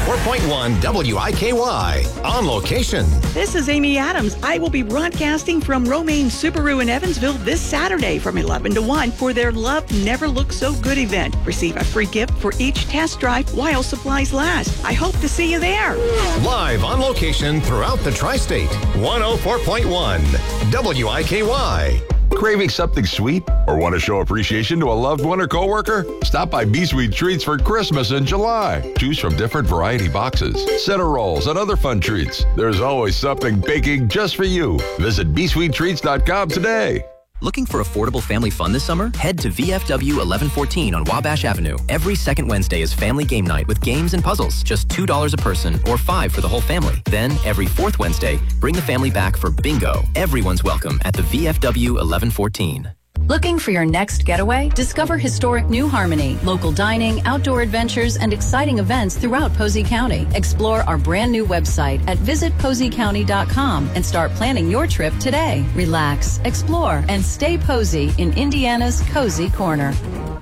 104.1 WIKY. On location. This is Amy Adams. I will be broadcasting from Romaine Subaru in Evansville this Saturday from 11 to 1 for their Love Never Looked So Good event. Receive a free gift for each test drive while supplies last. I hope to see you there. Live on location throughout the tri-state. 104.1 WIKY. Craving something sweet or want to show appreciation to a loved one or coworker? Stop by B-Sweet Treats for Christmas in July. Choose from different variety boxes, center rolls, and other fun treats. There's always something baking just for you. Visit bsweettreats.com today. Looking for affordable family fun this summer? Head to VFW 1114 on Wabash Avenue. Every second Wednesday is family game night with games and puzzles. Just $2 a person or $5 for the whole family. Then, every fourth Wednesday, bring the family back for bingo. Everyone's welcome at the VFW 1114. Looking for your next getaway? Discover historic New Harmony, local dining, outdoor adventures, and exciting events throughout Posey County. Explore our brand new website at visitposeycounty.com and start planning your trip today. Relax, explore, and stay Posey in Indiana's Cozy Corner.